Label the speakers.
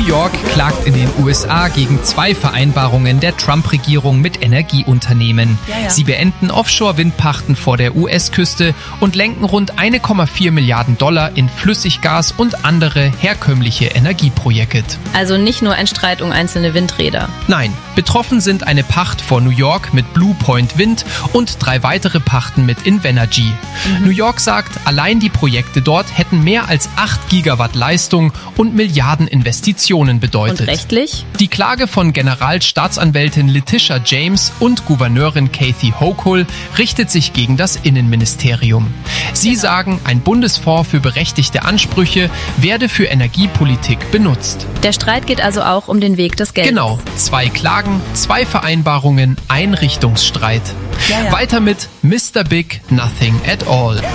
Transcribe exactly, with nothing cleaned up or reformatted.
Speaker 1: York klagt in den U S A gegen zwei Vereinbarungen der Trump-Regierung mit Energieunternehmen.
Speaker 2: Ja, ja.
Speaker 1: Sie beenden Offshore-Windpachten vor der U S-Küste und lenken rund eine Komma vier Milliarden Dollar in Flüssiggas und andere herkömmliche Energieprojekte.
Speaker 2: Also nicht nur ein Streit um einzelne Windräder.
Speaker 1: Nein, betroffen sind eine Pacht vor New York mit Blue Point Wind und drei weitere Pachten mit Invenergy. Mhm. New York sagt, allein die Projekte dort hätten mehr als acht Gigawatt Leistung und Milliarden Investitionen bedeutet.
Speaker 2: Und rechtlich?
Speaker 1: Die Klage von Generalstaatsanwältin Letitia James und Gouverneurin Kathy Hochul richtet sich gegen das Innenministerium. Sie
Speaker 2: Genau.
Speaker 1: sagen, ein Bundesfonds für berechtigte Ansprüche werde für Energiepolitik benutzt.
Speaker 2: Der Streit geht also auch um den Weg des Geldes.
Speaker 1: Genau, zwei Klagen, zwei Vereinbarungen, ein Richtungsstreit.
Speaker 2: Ja, ja.
Speaker 1: Weiter mit Mister Big, Nothing at All.